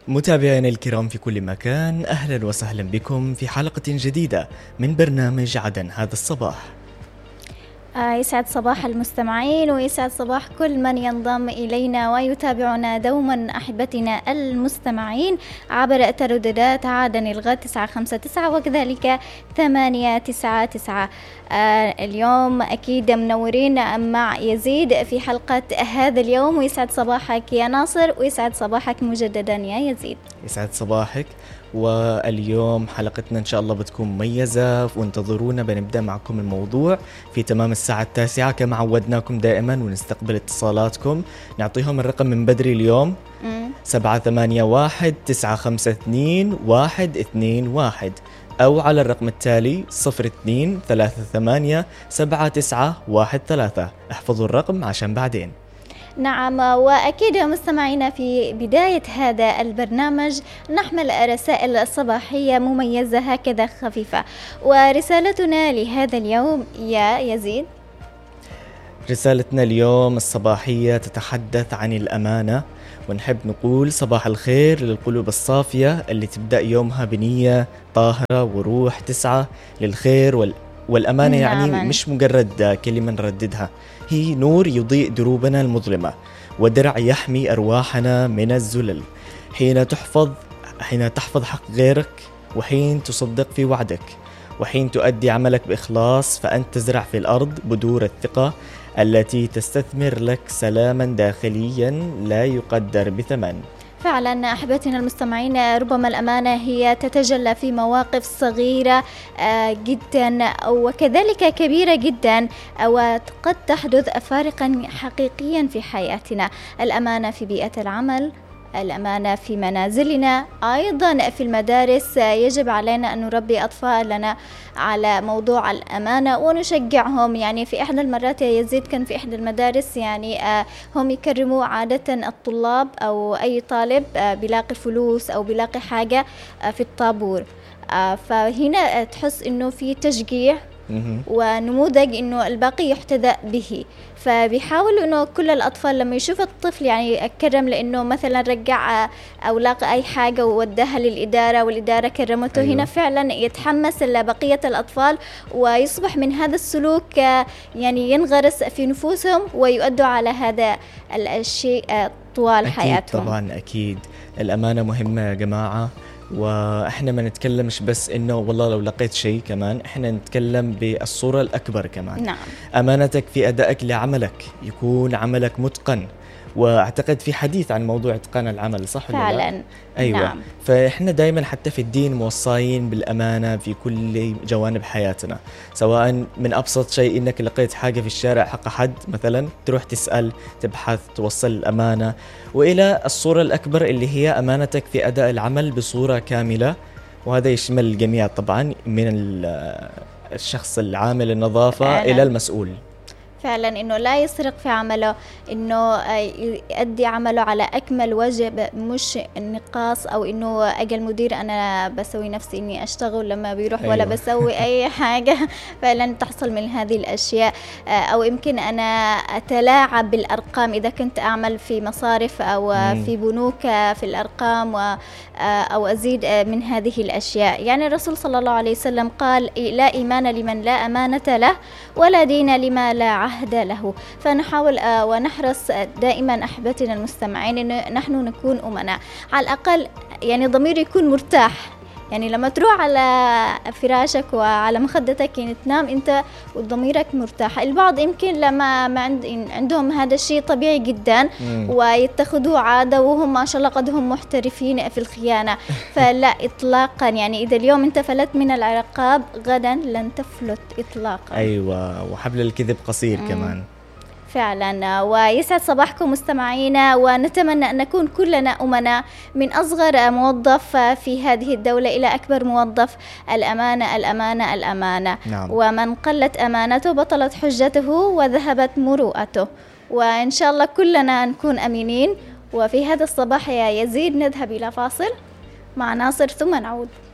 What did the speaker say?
متابعينا الكرام في كل مكان، أهلا وسهلا بكم في حلقة جديدة من برنامج عدن هذا الصباح. يسعد صباح المستمعين ويسعد صباح كل من ينضم إلينا ويتابعنا دوما أحبتنا المستمعين عبر ترددات عدن الغد 959 وكذلك 899. اليوم أكيد منورين مع يزيد في حلقة هذا اليوم، ويسعد صباحك يا ناصر ويسعد صباحك مجددا يا يزيد. يسعد صباحك. واليوم حلقتنا إن شاء الله بتكون مميزة، وانتظرونا بنبدأ معكم الموضوع في تمام الساعة 9 كما عودناكم دائما، ونستقبل اتصالاتكم. نعطيهم الرقم من بدري اليوم 781-152-121 أو على الرقم التالي 02-38-7913. احفظوا الرقم عشان بعدين. نعم، وأكيد مستمعينا في بداية هذا البرنامج نحمل رسائل صباحية مميزة هكذا خفيفة، ورسالتنا لهذا اليوم يا يزيد، رسالتنا اليوم الصباحية تتحدث عن الأمانة، ونحب نقول صباح الخير للقلوب الصافية اللي تبدأ يومها بنية طاهرة وروح تسعى للخير والأمانة. يعني مش مجرد كلمة نرددها، هي نور يضيء دروبنا المظلمة ودرع يحمي أرواحنا من الزلل. حين تحفظ حق غيرك، وحين تصدق في وعدك، وحين تؤدي عملك بإخلاص، فأنت تزرع في الأرض بذور الثقة التي تستثمر لك سلاما داخليا لا يقدر بثمن. فعلا أحبتنا المستمعين، ربما الأمانة هي تتجلى في مواقف صغيرة جدا وكذلك كبيرة جدا، وقد تحدث فارقا حقيقيا في حياتنا. الأمانة في بيئة العمل، الأمانة في منازلنا، أيضا في المدارس. يجب علينا أن نربي أطفالنا على موضوع الأمانة ونشجعهم. يعني في إحدى المرات يا يزيد كان في إحدى المدارس يعني هم يكرموا عادة الطلاب أو أي طالب بيلاقي فلوس أو بيلاقي حاجة في الطابور، فهنا تحس إنه في تشجيع ونموذج إنه الباقي يحتذى به. فبيحاولوا إنه كل الأطفال لما يشوف الطفل يعني أكرم، لأنه مثلا رجع أو لاقى أي حاجة ووداها للإدارة والإدارة كرمته. أيوة. هنا فعلا يتحمس بقية الأطفال ويصبح من هذا السلوك يعني ينغرس في نفوسهم ويؤدوا على هذا الشيء طوال حياتهم. طبعا أكيد الأمانة مهمة يا جماعة، وإحنا ما نتكلمش بس إنه والله لو لقيت شيء، كمان إحنا نتكلم بالصورة الأكبر كمان. نعم. أمانتك في أدائك لعملك، يكون عملك متقن، واعتقد في حديث عن موضوع اتقان العمل، صح ولا لا؟ فعلا. أيوة. نعم. فإحنا دايما حتى في الدين موصاين بالأمانة في كل جوانب حياتنا، سواء من أبسط شيء إنك لقيت حاجة في الشارع حق حد مثلا، تروح تسأل، تبحث، توصل الأمانة، وإلى الصورة الأكبر اللي هي أمانتك في أداء العمل بصورة كاملة. وهذا يشمل الجميع طبعا، من الشخص العامل النظافة إلى المسؤول. فعلا إنه لا يسرق في عمله، إنه يؤدي عمله على أكمل وجه، مش النقاص أو إنه أجل مدير أنا بسوي نفسي إني أشتغل لما بيروح. أيوة. ولا بسوي أي حاجة. فعلا تحصل من هذه الأشياء. أو يمكن أنا أتلاعب بالأرقام إذا كنت أعمل في مصارف أو في بنوك في الأرقام أو أزيد من هذه الأشياء. يعني الرسول صلى الله عليه وسلم قال: لا إيمان لمن لا أمانة له، ولا دين لما لا عهد له. فنحاول ونحرص دائما أحبتنا المستمعين إن نحن نكون أمناء، على الأقل يعني ضمير يكون مرتاح. يعني لما تروح على فراشك وعلى مخدتك يعني تنام أنت وضميرك مرتاح. البعض يمكن لما ما عندهم هذا الشيء طبيعي جدا ويتخذوه عادة، وهم ما شاء الله قد هم محترفين في الخيانة. فلا إطلاقا، يعني إذا اليوم أنت فلت من العقاب غدا لن تفلت إطلاقا. أيوة، وحبل الكذب قصير كمان. فعلا. ويسعد صباحكم مستمعينا، ونتمنى أن نكون كلنا أمنا، من أصغر موظف في هذه الدولة إلى أكبر موظف. الأمانة الأمانة الأمانة. نعم. ومن قلت أمانته بطلت حجته وذهبت مروءته. وإن شاء الله كلنا نكون أمينين. وفي هذا الصباح يا يزيد نذهب إلى فاصل مع ناصر ثم نعود.